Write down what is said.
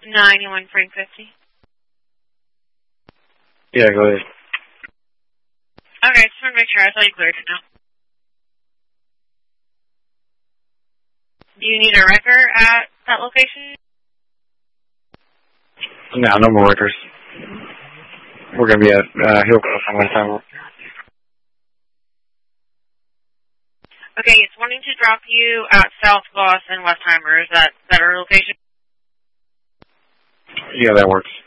91 Frank 50. Yeah, go ahead. Okay, just want to make sure. I thought you cleared it now. Do you need a wrecker at that location? No, no more wreckers. We're going to be at Hillcrest on West Hamlet. Okay, it's wanting to drop you at South Boss and Westheimer. Is that better location? Yeah, that works.